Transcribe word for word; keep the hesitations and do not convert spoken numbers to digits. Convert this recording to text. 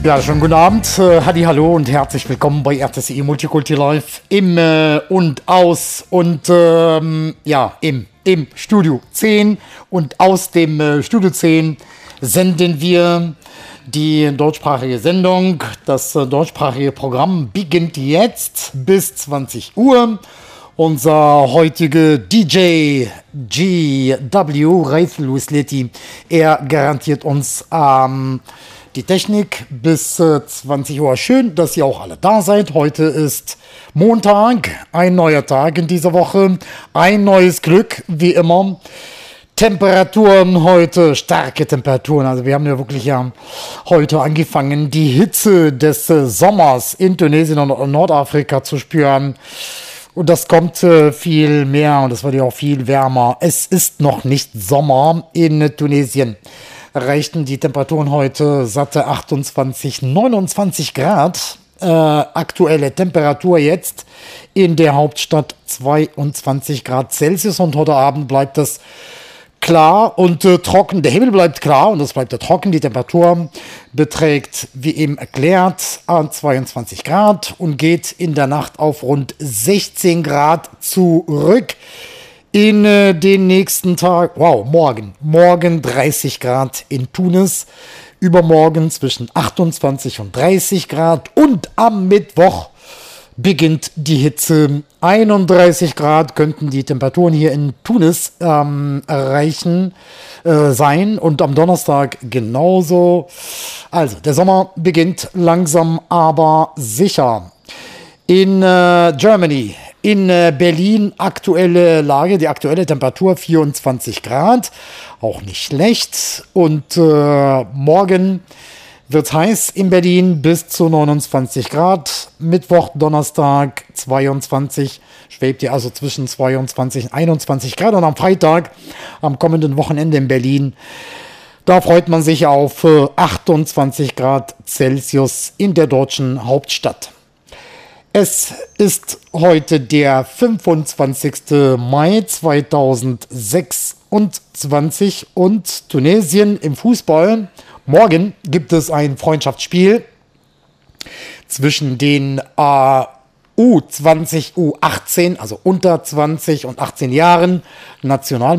Ja, schönen guten Abend, äh, Halli, hallo und herzlich willkommen bei R T C Multikulti Live im äh, und aus und ähm, ja, im, im Studio zehn und aus dem äh, Studio zehn senden wir die deutschsprachige Sendung. Das äh, deutschsprachige Programm beginnt jetzt bis zwanzig Uhr. Unser heutiger D J G W, Raif Louis Leti, er garantiert uns ähm, die Technik bis äh, zwanzig Uhr. Schön, dass ihr auch alle da seid. Heute ist Montag, ein neuer Tag in dieser Woche, ein neues Glück, wie immer. Temperaturen heute, starke Temperaturen. Also wir haben ja wirklich ja heute angefangen, die Hitze des äh, Sommers in Tunesien und Nordafrika zu spüren. Und das kommt äh, viel mehr und es wird ja auch viel wärmer. Es ist noch nicht Sommer in äh, Tunesien. Erreichten die Temperaturen heute satte achtundzwanzig, neunundzwanzig Grad. Äh, aktuelle Temperatur jetzt in der Hauptstadt zweiundzwanzig Grad Celsius. Und heute Abend bleibt es klar und äh, trocken. Der Himmel bleibt klar und es bleibt äh, trocken. Die Temperatur beträgt, wie eben erklärt, zweiundzwanzig Grad und geht in der Nacht auf rund sechzehn Grad zurück. In äh, den nächsten Tag, wow, morgen, morgen dreißig Grad in Tunis, übermorgen zwischen achtundzwanzig und dreißig Grad und am Mittwoch beginnt die Hitze. einunddreißig Grad könnten die Temperaturen hier in Tunis ähm, erreichen äh, sein und am Donnerstag genauso. Also der Sommer beginnt langsam, aber sicher. In äh, Germany, in äh, Berlin aktuelle Lage, die aktuelle Temperatur vierundzwanzig Grad, auch nicht schlecht. Und äh, morgen wird heiß in Berlin bis zu neunundzwanzig Grad. Mittwoch, Donnerstag zweiundzwanzig, schwebt ihr also zwischen zweiundzwanzig und einundzwanzig Grad. Und am Freitag, am kommenden Wochenende in Berlin, da freut man sich auf äh, achtundzwanzig Grad Celsius in der deutschen Hauptstadt. Es ist heute der fünfundzwanzigster Mai zweitausendsechsundzwanzig und Tunesien im Fußball. Morgen gibt es ein Freundschaftsspiel zwischen den äh, U zwanzig, U achtzehn, also unter zwanzig und achtzehn Jahren National